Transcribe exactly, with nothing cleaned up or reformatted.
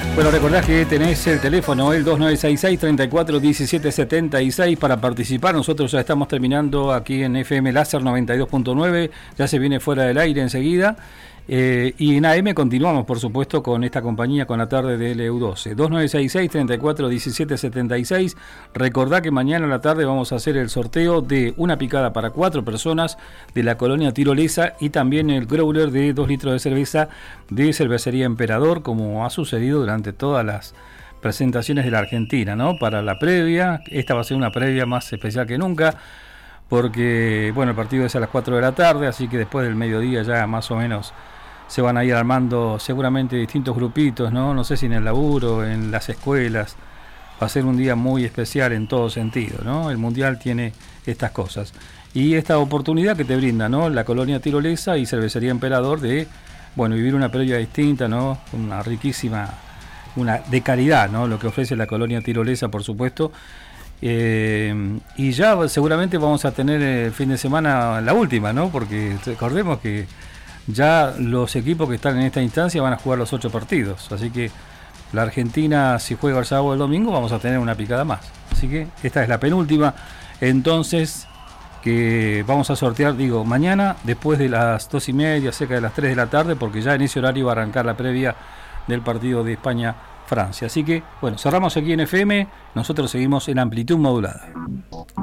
Bueno, recordás que tenés el teléfono, el dos nueve seis seis, treinta y cuatro, diecisiete setenta y seis para participar. Nosotros ya estamos terminando aquí en F M Láser noventa y dos punto nueve, ya se viene fuera del aire enseguida. Eh, y en A M continuamos, por supuesto, con esta compañía, con la tarde de L U doce. dos nueve seis seis, treinta y cuatro, diecisiete setenta y seis. Recordá que mañana a la tarde vamos a hacer el sorteo de una picada para cuatro personas de la colonia tirolesa y también el growler de dos litros de cerveza de Cervecería Emperador, como ha sucedido durante todas las presentaciones de la Argentina, ¿no? Para la previa, esta va a ser una previa más especial que nunca, porque, bueno, el partido es a las cuatro de la tarde, así que después del mediodía ya más o menos se van a ir armando seguramente distintos grupitos, ¿no? No sé si en el laburo, en las escuelas. Va a ser un día muy especial en todo sentido, ¿no? El Mundial tiene estas cosas. Y esta oportunidad que te brinda, ¿no? La colonia tirolesa y Cervecería Emperador de, bueno, vivir una previa distinta, ¿no? Una riquísima, una de calidad, ¿no? Lo que ofrece la colonia tirolesa, por supuesto. Eh, y ya seguramente vamos a tener el fin de semana la última, ¿no? Porque recordemos que ya los equipos que están en esta instancia van a jugar los ocho partidos, así que la Argentina, si juega el sábado o el domingo, vamos a tener una picada más. Así que esta es la penúltima, entonces, que vamos a sortear, digo, mañana después de las dos y media, cerca de las tres de la tarde, porque ya en ese horario va a arrancar la previa del partido de España-Francia. Así que, bueno, cerramos aquí en F M, nosotros seguimos en amplitud modulada.